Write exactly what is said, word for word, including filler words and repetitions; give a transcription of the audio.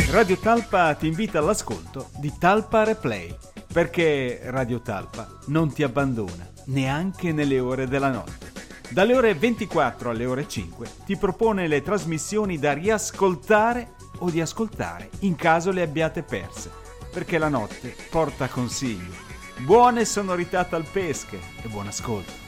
Radio Talpa ti invita all'ascolto di Talpa Replay, perché Radio Talpa non ti abbandona neanche nelle ore della notte. Dalle ore ventiquattro alle ore cinque ti propone le trasmissioni da riascoltare o di ascoltare in caso le abbiate perse, perché la notte porta consigli. Buone sonorità talpesche e buon ascolto.